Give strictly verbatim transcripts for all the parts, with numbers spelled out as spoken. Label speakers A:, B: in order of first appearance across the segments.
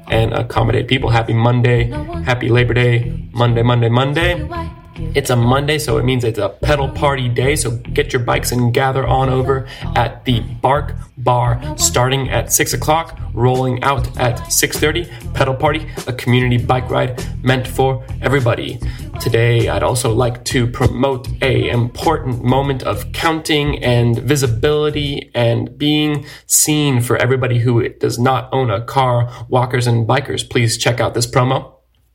A: and accommodate people. Happy Monday, happy Labor Day, Monday, Monday, Monday. It's a Monday, so it means it's a pedal party day, so get your bikes and gather on over at the Bark Bar, starting at six o'clock, rolling out at six thirty. Pedal Party, a community bike ride meant for everybody. Today, I'd also like to promote a important moment of counting and visibility and being seen for everybody who does not own a car. Walkers and bikers, please check out this promo.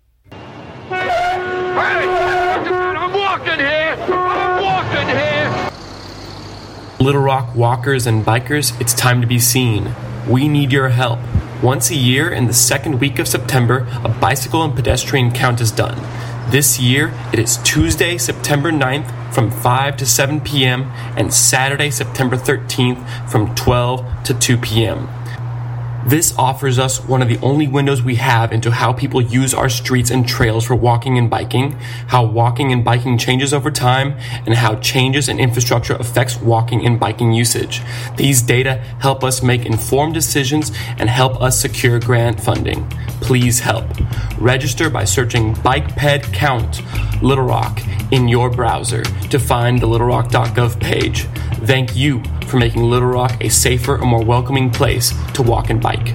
A: Little Rock walkers and bikers, it's time to be seen. We need your help. Once a year, in the second week of September, a bicycle and pedestrian count is done. This year, it is Tuesday, September ninth from five to seven p.m. and Saturday, September thirteenth from twelve to two p.m. This offers us one of the only windows we have into how people use our streets and trails for walking and biking, how walking and biking changes over time, and how changes in infrastructure affects walking and biking usage. These data help us make informed decisions and help us secure grant funding. Please help. Register by searching BikePed Count Little Rock in your browser to find the little rock dot gov page. Thank you for making Little Rock a safer and more welcoming place to walk and bike.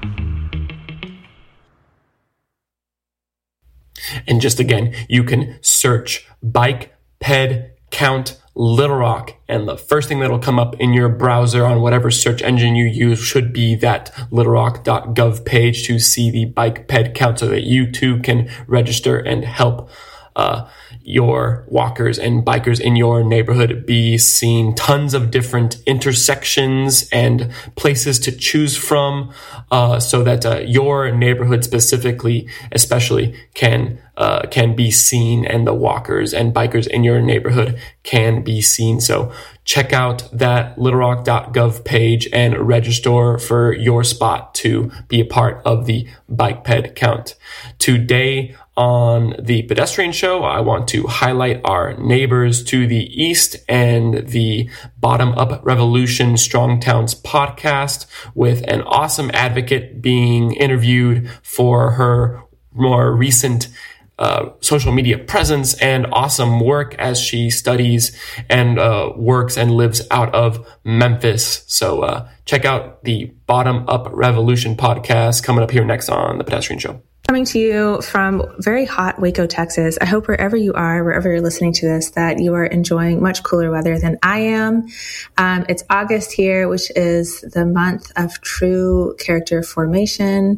A: And just again, you can search Bike Ped Count Little Rock, and the first thing that'll come up in your browser on whatever search engine you use should be that little rock dot gov page to see the Bike Ped Count so that you too can register and help uh, your walkers and bikers in your neighborhood be seen. Tons of different intersections and places to choose from uh, so that uh, your neighborhood specifically, especially, can uh, can be seen, and the walkers and bikers in your neighborhood can be seen. So check out that little rock dot gov page and register for your spot to be a part of the Bike Ped Count. Today on the Pedestrian Show, I want to highlight our neighbors to the east and the Bottom Up Revolution Strong Towns podcast, with an awesome advocate being interviewed for her more recent uh, social media presence and awesome work as she studies and uh, works and lives out of Memphis. So uh, check out the Bottom Up Revolution podcast coming up here next on the Pedestrian Show.
B: Coming to you from very hot Waco, Texas. I hope wherever you are, wherever you're listening to this, that you are enjoying much cooler weather than I am. Um, it's August here, which is the month of true character formation.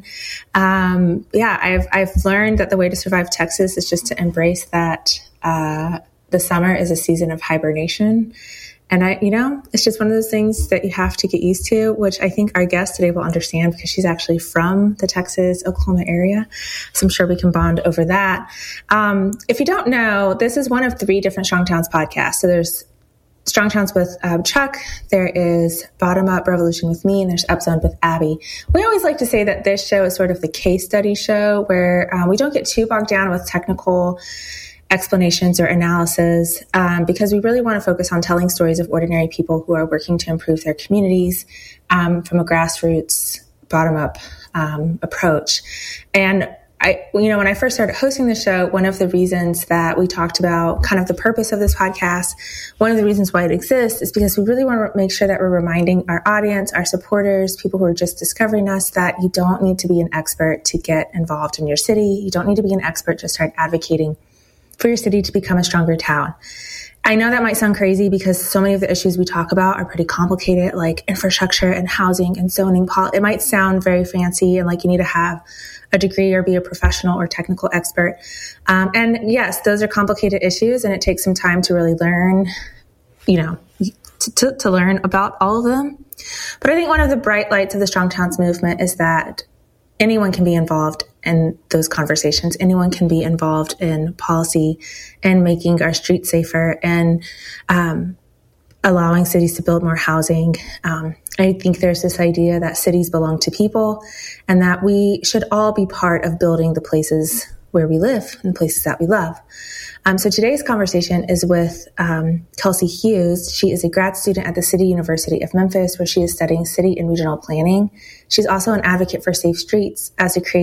B: Um, yeah, I've I've learned that the way to survive Texas is just to embrace that uh, the summer is a season of hibernation. And I, you know, it's just one of those things that you have to get used to, which I think our guest today will understand because she's actually from the Texas, Oklahoma area. So I'm sure we can bond over that. Um, if you don't know, this is one of three different Strong Towns podcasts. So there's Strong Towns with uh, Chuck, there is Bottom Up Revolution with me, and there's Upzone with Abby. We always like to say that this show is sort of the case study show where um, we don't get too bogged down with technical explanations or analysis, um, because we really want to focus on telling stories of ordinary people who are working to improve their communities um, from a grassroots, bottom-up um, approach. And I, you know, when I first started hosting the show, one of the reasons that we talked about kind of the purpose of this podcast, one of the reasons why it exists is because we really want to make sure that we're reminding our audience, our supporters, people who are just discovering us, that you don't need to be an expert to get involved in your city. You don't need to be an expert to start advocating for your city to become a stronger town. I know that might sound crazy because so many of the issues we talk about are pretty complicated, like infrastructure and housing and zoning. It might sound very fancy and like you need to have a degree or be a professional or technical expert. Um, and yes, those are complicated issues, and it takes some time to really learn, you know, to, to, to learn about all of them. But I think one of the bright lights of the Strong Towns movement is that anyone can be involved in those conversations. Anyone can be involved in policy and making our streets safer and um, allowing cities to build more housing. Um, I think there's this idea that cities belong to people and that we should all be part of building the places where we live and places that we love. Um, so today's conversation is with um, Kelsey Hughes. She is a grad student at the City University of Memphis, where she is studying city and regional planning. She's also an advocate for safe streets as a creator